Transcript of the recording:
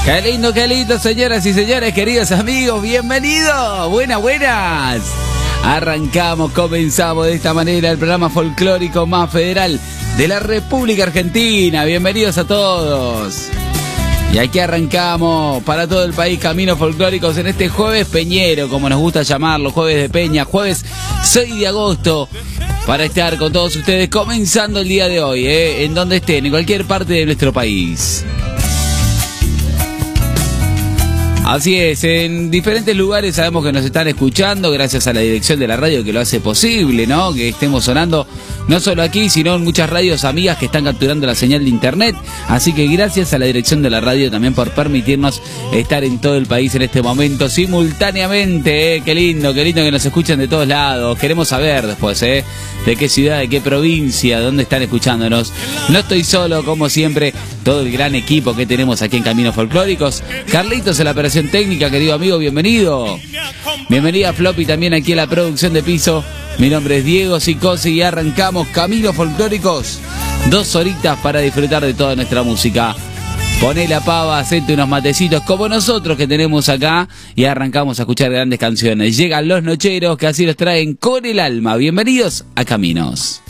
Qué lindo, señoras y señores, queridos amigos, bienvenidos, buenas. Arrancamos, comenzamos de esta manera el programa folclórico más federal de la República Argentina. Bienvenidos a todos. Y aquí arrancamos para todo el país Caminos Folclóricos en este jueves peñero, como nos gusta llamarlo, jueves de peña, jueves 6 de agosto, para estar con todos ustedes comenzando el día de hoy, en donde estén, en cualquier parte de nuestro país. Así es, en diferentes lugares sabemos que nos están escuchando, gracias a la dirección de la radio que lo hace posible, ¿no? Que estemos sonando no solo aquí, sino en muchas radios amigas que están capturando la señal de internet. Así que gracias a la dirección de la radio también por permitirnos estar en todo el país en este momento simultáneamente, Qué lindo que nos escuchen de todos lados. Queremos saber después, de qué ciudad, de qué provincia, de dónde están escuchándonos. No estoy solo, como siempre, todo el gran equipo que tenemos aquí en Caminos Folclóricos. Carlitos en la operación técnica, querido amigo, bienvenido. Bienvenida Floppy también aquí a la producción de piso. Mi nombre es Diego Sicosi y arrancamos Caminos Folclóricos. 2 horitas para disfrutar de toda nuestra música. Poné la pava, hacete unos matecitos como nosotros que tenemos acá y arrancamos a escuchar grandes canciones. Llegan los nocheros que así los traen con el alma. Bienvenidos a Caminos.